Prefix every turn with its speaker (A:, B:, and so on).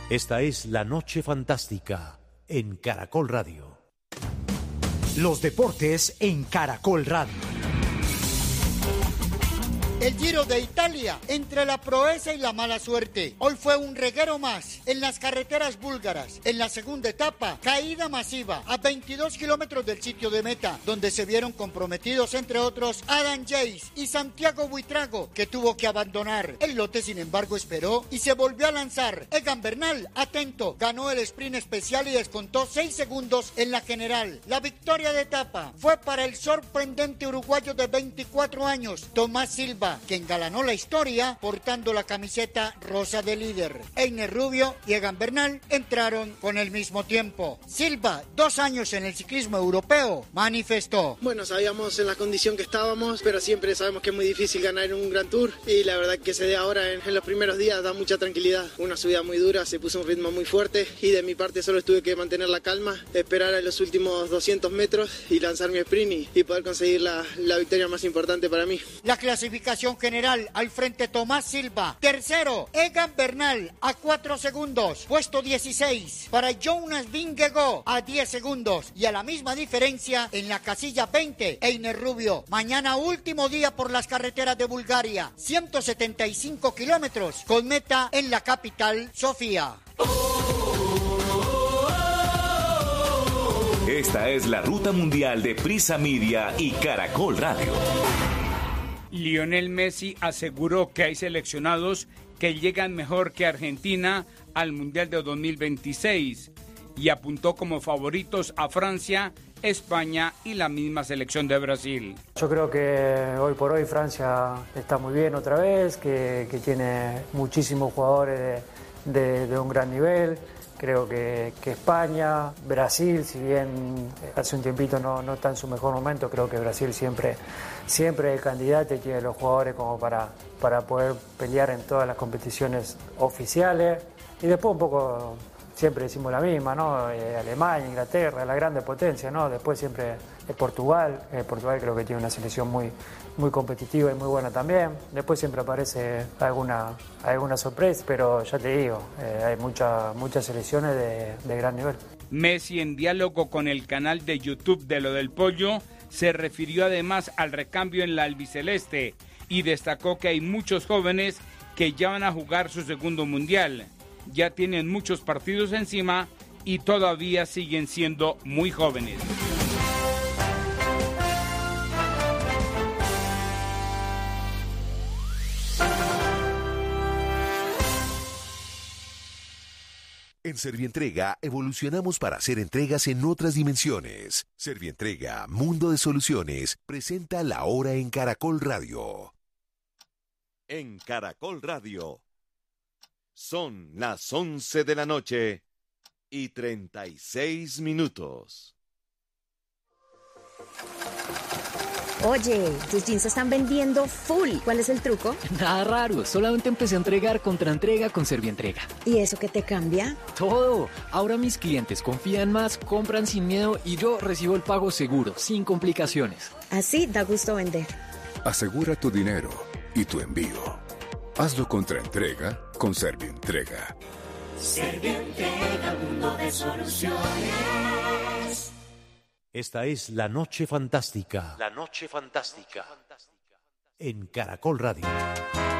A: Esta es La Noche Fantástica en Caracol Radio.
B: Los deportes en Caracol Radio.
C: El Giro de Italia, entre la proeza y la mala suerte. Hoy fue un reguero más en las carreteras búlgaras. En la segunda etapa, caída masiva a 22 kilómetros del sitio de meta, donde se vieron comprometidos, entre otros, Adam Yates y Santiago Buitrago, que tuvo que abandonar. El lote, sin embargo, esperó y se volvió a lanzar. Egan Bernal, atento, ganó el sprint especial y descontó 6 segundos en la general. La victoria de etapa fue para el sorprendente uruguayo de 24 años, Tomás Silva, que engalanó la historia portando la camiseta rosa de líder. Einer Rubio y Egan Bernal entraron con el mismo tiempo. Silva, 2 años en el ciclismo europeo, manifestó:
D: bueno, sabíamos en la condición que estábamos, pero siempre sabemos que es muy difícil ganar en un Gran Tour, y la verdad que se dé ahora en los primeros días da mucha tranquilidad. Una subida muy dura, se puso un ritmo muy fuerte y de mi parte solo tuve que mantener la calma, esperar a los últimos 200 metros y lanzar mi sprint y poder conseguir la victoria más importante para mí.
C: La clasificación general: al frente Tomás Silva, tercero Egan Bernal a 4 segundos, puesto 16 para Jonas Vingegaard a 10 segundos, y a la misma diferencia en la casilla 20 Einer Rubio. Mañana último día por las carreteras de Bulgaria, 175 kilómetros con meta en la capital, Sofía.
E: Esta es la ruta mundial de Prisa Media y Caracol Radio.
F: Lionel Messi aseguró que hay seleccionados que llegan mejor que Argentina al Mundial de 2026 y apuntó como favoritos a Francia, España y la misma selección de Brasil.
G: Yo creo que hoy por hoy Francia está muy bien otra vez, que tiene muchísimos jugadores de un gran nivel. Creo que España, Brasil, si bien hace un tiempito no está en su mejor momento, creo que Brasil siempre es el candidato y tiene los jugadores como para poder pelear en todas las competiciones oficiales. Y después un poco, siempre decimos la misma, ¿no? Alemania, Inglaterra, la grande potencia, ¿no? Después siempre Portugal. Portugal creo que tiene una selección muy competitiva y muy buena también. Después siempre aparece alguna sorpresa, pero ya te digo, hay muchas selecciones de gran nivel.
F: Messi, en diálogo con el canal de YouTube de Lo del Pollo, se refirió además al recambio en la albiceleste y destacó que hay muchos jóvenes que ya van a jugar su segundo mundial. Ya tienen muchos partidos encima y todavía siguen siendo muy jóvenes.
H: En Servientrega evolucionamos para hacer entregas en otras dimensiones. Servientrega, Mundo de Soluciones, presenta La Hora en Caracol Radio.
I: En Caracol Radio son las 11 de la noche y 36 minutos.
J: Oye, tus jeans se están vendiendo full. ¿Cuál es el truco?
K: Nada raro, solamente empecé a entregar contraentrega con Servientrega.
J: ¿Y eso qué te cambia?
K: Todo. Ahora mis clientes confían más, compran sin miedo y yo recibo el pago seguro, sin complicaciones.
J: Así da gusto vender.
L: Asegura tu dinero y tu envío. Hazlo contraentrega con Servientrega.
M: Servientrega, mundo de soluciones.
A: Esta es La Noche Fantástica.
E: La Noche Fantástica.
A: En Caracol Radio.